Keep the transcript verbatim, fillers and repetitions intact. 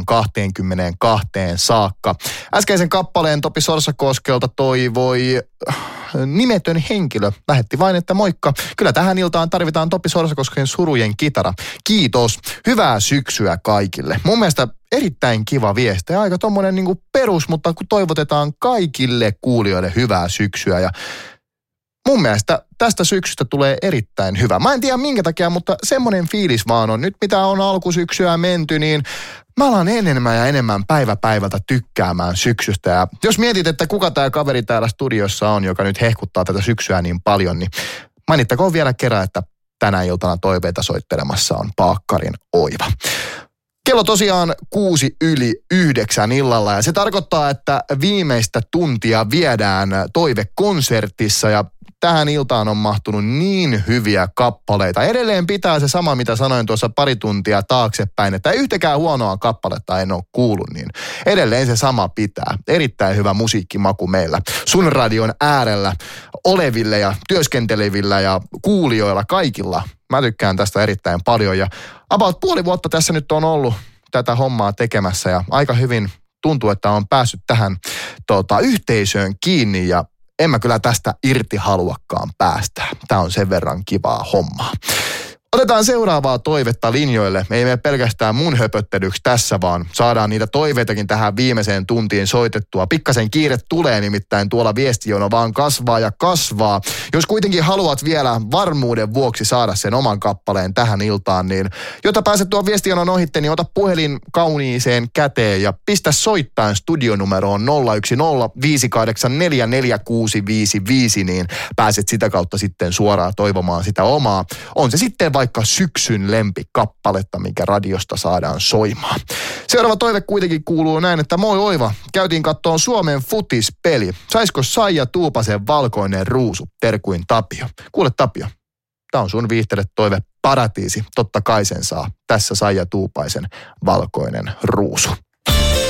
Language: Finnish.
tuohon kaksikymmentäkaksi saakka. Äskeisen kappaleen Topi Sorsakoskelta toivoi nimetön henkilö. Lähetti vain, että moikka. Kyllä tähän iltaan tarvitaan Topi Sorsakosken surujen kitara. Kiitos. Hyvää syksyä kaikille. Mun mielestä erittäin kiva viesti. Aika tommonen niinku perus, mutta kun toivotetaan kaikille kuulijoille hyvää syksyä ja mun mielestä tästä syksystä tulee erittäin hyvä. Mä en tiedä minkä takia, mutta semmoinen fiilis vaan on. Nyt mitä on alkusyksyä menty, niin mä alan enemmän ja enemmän päivä päivältä tykkäämään syksystä. Ja jos mietit, että kuka tää kaveri täällä studiossa on, joka nyt hehkuttaa tätä syksyä niin paljon, niin mainittakoon vielä kerran, että tänä iltana toiveita soittelemassa on Paakkarin Oiva. Kello tosiaan kuusi yli yhdeksän illalla ja se tarkoittaa, että viimeistä tuntia viedään toivekonsertissa ja tähän iltaan on mahtunut niin hyviä kappaleita. Edelleen pitää se sama, mitä sanoin tuossa pari tuntia taaksepäin, että yhtäkään huonoa kappaletta en ole kuullut, niin edelleen se sama pitää. Erittäin hyvä musiikkimaku meillä. Sun radion äärellä oleville ja työskentelevillä ja kuulijoilla kaikilla. Mä tykkään tästä erittäin paljon ja about puoli vuotta tässä nyt on ollut tätä hommaa tekemässä ja aika hyvin tuntuu, että on päässyt tähän tota, yhteisöön kiinni ja en mä kyllä tästä irti haluakaan päästä. Tää on sen verran kivaa hommaa. Otetaan seuraavaa toivetta linjoille. Ei mene pelkästään mun höpöttelyksi tässä, vaan saadaan niitä toiveitakin tähän viimeiseen tuntiin soitettua. Pikkasen kiire tulee, nimittäin tuolla viestijono vaan kasvaa ja kasvaa. Jos kuitenkin haluat vielä varmuuden vuoksi saada sen oman kappaleen tähän iltaan, niin jotta pääset tuon viestijonon ohitte, niin ota puhelin kauniiseen käteen ja pistä soittaen studionumeroon nolla yksi nolla viisi kahdeksan neljä neljä kuusi viisi viisi, niin pääset sitä kautta sitten suoraan toivomaan sitä omaa. On se sitten vaikka syksyn lempikappaletta, mikä radiosta saadaan soimaan. Seuraava toive kuitenkin kuuluu näin, että moi Oiva, käytiin kattoon Suomen futispeli. Saisko Saija Tuupasen valkoinen ruusu? Terkuin Tapio. Kuule Tapio, tää on sun viihteelle toive paratiisi. Totta kai sen saa. Tässä Saija Tuupaisen valkoinen ruusu.